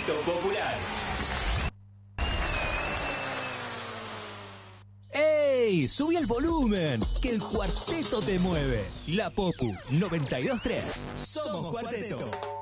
Cuarteto Popular. ¡Ey! Subí el volumen, que el cuarteto te mueve. La Popu 92.3. Somos Cuarteto.